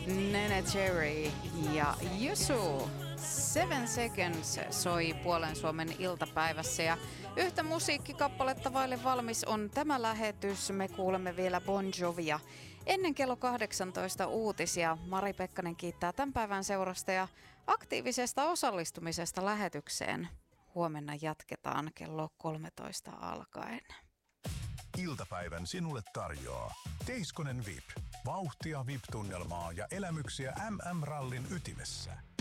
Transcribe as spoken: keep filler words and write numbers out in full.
Nene Cherry ja Yusu. Seven Seconds soi Puolen Suomen iltapäivässä ja yhtä musiikkikappaletta vaille valmis on tämä lähetys. Me kuulemme vielä Bon Jovia. Ennen kello kahdeksantoista uutisia Mari Pekkanen kiittää tämän päivän seurasta ja aktiivisesta osallistumisesta lähetykseen. Huomenna jatketaan kello kolmetoista alkaen. Iltapäivän sinulle tarjoaa Teiskonen V I P. Vauhtia V I P-tunnelmaa ja elämyksiä M M-rallin ytimessä.